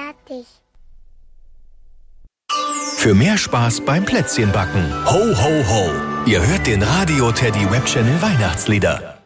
fertig. Für mehr Spaß beim Plätzchenbacken. Ho, ho, ho. Ihr hört den Radio Teddy Web Channel Weihnachtslieder.